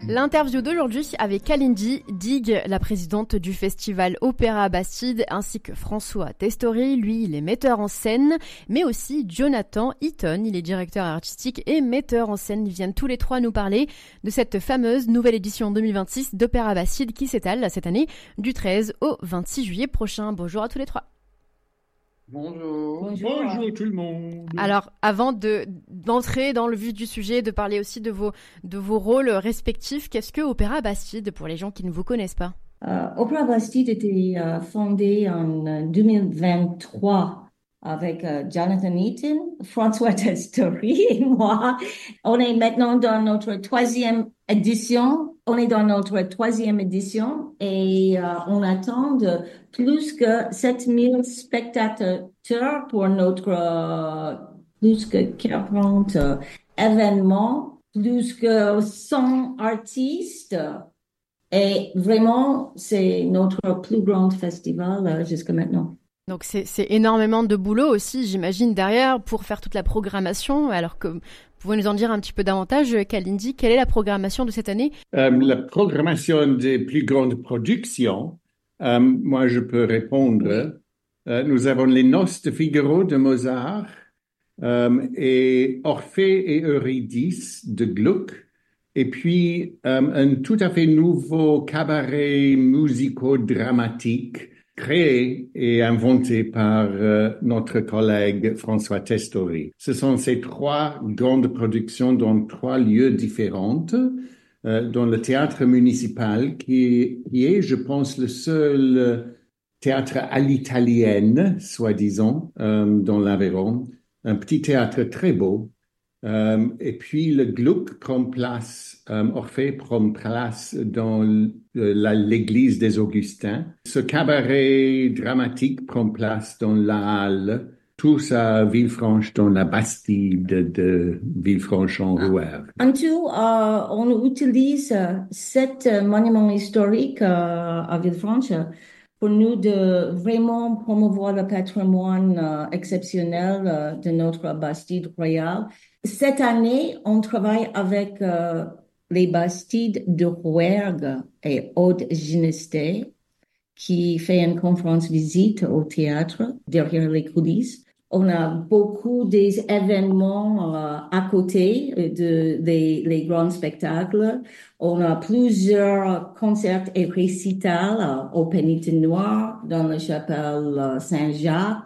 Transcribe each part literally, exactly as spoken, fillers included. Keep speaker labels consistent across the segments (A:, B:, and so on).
A: L'interview d'aujourd'hui avec Kalindi Dig, la présidente du festival Opéra Bastide, ainsi que François Testori, lui il est metteur en scène, mais aussi Jonathan Eaton, il est directeur artistique et metteur en scène. Ils viennent tous les trois nous parler de cette fameuse nouvelle édition deux mille vingt-six d'Opéra Bastide qui s'étale cette année du treize au vingt-six juillet prochain. Bonjour à tous les trois.
B: Bonjour.
C: Bonjour. Bonjour tout le monde.
A: Alors, avant de, d'entrer dans le vif du sujet, de parler aussi de vos, de vos rôles respectifs, qu'est-ce que Opéra Bastide pour les gens qui ne vous connaissent pas?
D: Euh, Opéra Bastide était euh, fondé en euh, deux mille vingt-trois avec euh, Jonathan Eaton, François Testori et moi. On est maintenant dans notre troisième édition. On est dans notre troisième édition et euh, on attend de plus que sept mille spectateurs pour notre euh, plus que quarante euh, événements, plus que cent artistes. Et vraiment, c'est notre plus grand festival euh, jusqu'à maintenant.
A: Donc c'est, c'est énormément de boulot aussi, j'imagine, derrière pour faire toute la programmation. Alors que vous pouvez nous en dire un petit peu davantage, Kalindi, quelle est la programmation de cette année?
C: Euh, la programmation des plus grandes productions, euh, moi je peux répondre. Euh, nous avons les Noces de Figaro de Mozart euh, et Orphée et Eurydice de Gluck. Et puis euh, un tout à fait nouveau cabaret musico-dramatique créé et inventé par euh, notre collègue François Testori. Ce sont ces trois grandes productions dans trois lieux différents, euh, dans le théâtre municipal, qui, qui est, je pense, le seul théâtre à l'italienne, soi-disant, euh, dans l'Aveyron. Un petit théâtre très beau. Euh, et puis le Gluck prend place, euh, Orphée prend place dans l- la- l'église des Augustins. Ce cabaret dramatique prend place dans la halle, tous à Villefranche, dans la Bastide de Villefranche-en-Rouergue.
D: En tout, euh, on utilise euh, sept euh, monuments historiques euh, à Villefranche pour nous de vraiment promouvoir le patrimoine euh, exceptionnel euh, de notre Bastide royale. Cette année, on travaille avec euh, les Bastides de Rouergue et Aude-Genesté, qui fait une conférence visite au théâtre derrière les coulisses. On a beaucoup des événements euh, à côté de les, les grands spectacles. On a plusieurs concerts et récitals euh, au Pénitenoir, dans la chapelle euh, Saint-Jacques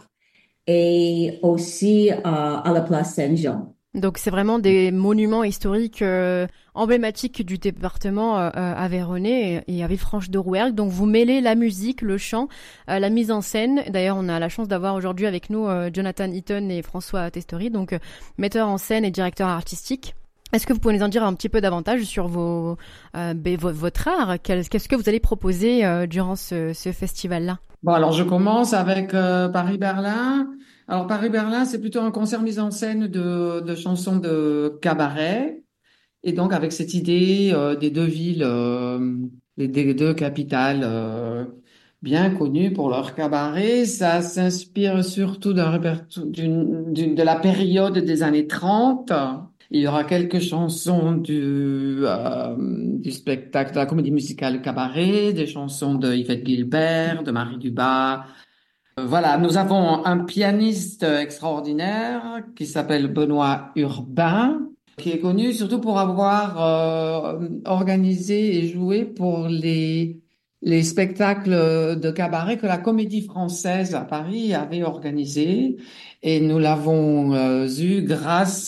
D: et aussi euh, à la place Saint-Jean.
A: Donc c'est vraiment des monuments historiques euh, emblématiques du département euh, aveyronnais et, et à Villefranche-de-Rouergue. Donc vous mêlez la musique, le chant, euh, la mise en scène. D'ailleurs, on a la chance d'avoir aujourd'hui avec nous euh, Jonathan Eaton et François Testori, donc euh, metteur en scène et directeur artistique. Est-ce que vous pouvez nous en dire un petit peu davantage sur vos, euh, b- votre art? Qu'est-ce que vous allez proposer euh, durant ce, ce festival-là?
B: Bon, alors je commence avec euh, Paris-Berlin. Alors Paris-Berlin, c'est plutôt un concert mis en scène de, de chansons de cabaret. Et donc avec cette idée euh, des deux villes, euh, les, des deux capitales euh, bien connues pour leur cabaret, ça s'inspire surtout d'un répertoire, d'une, d'une, de la période des années trente. Il y aura quelques chansons du, euh, du spectacle, de la comédie musicale Cabaret, des chansons de Yvette Guilbert, de Marie Dubas. Euh, Voilà, nous avons un pianiste extraordinaire qui s'appelle Benoît Urbain, qui est connu surtout pour avoir euh, organisé et joué pour les, les spectacles de cabaret que la Comédie Française à Paris avait organisé. Et nous l'avons euh, eu grâce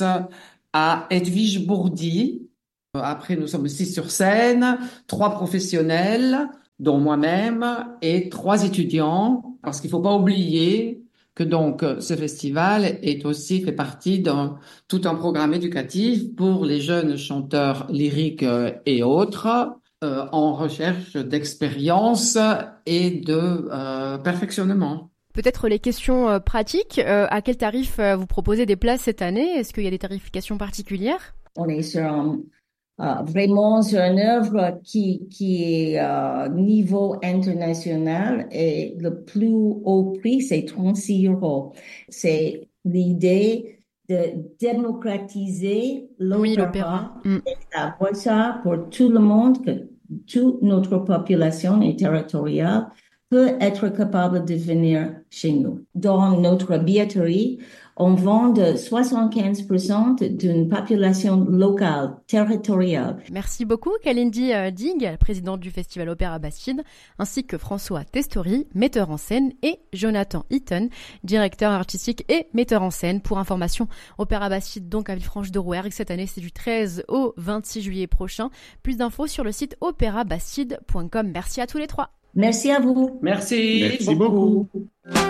B: à Edwige Bourdi. Après, nous sommes six sur scène, trois professionnels, dont moi-même, et trois étudiants, parce qu'il faut pas oublier que donc ce festival est aussi fait partie d'un tout un programme éducatif pour les jeunes chanteurs lyriques euh, et autres euh, en recherche d'expérience et de euh, perfectionnement.
A: Peut-être les questions euh, pratiques. Euh, à quel tarif euh, vous proposez des places cette année? Est-ce qu'il y a des tarifications particulières?
D: On est sur un, euh, vraiment sur une œuvre qui, qui est euh, niveau international et le plus haut prix, c'est trente-six euros. C'est l'idée de démocratiser l'opéra.
A: Oui, l'opéra. Mm.
D: Et d'avoir ça pour tout le monde, que toute notre population et territoriale peut être capable de venir chez nous. Dans notre billetterie, on vend soixante-quinze pour cent d'une population locale, territoriale.
A: Merci beaucoup Kalindi euh, Dig, présidente du Festival Opéra Bastide, ainsi que François Testori, metteur en scène, et Jonathan Eaton, directeur artistique et metteur en scène. Pour information, Opéra Bastide donc à Villefranche-de-Rouergue, cette année c'est du treize au vingt-six juillet prochain. Plus d'infos sur le site opéra bastide point com. Merci à tous les trois.
D: Merci à vous.
B: Merci,
C: Merci beaucoup.
B: beaucoup.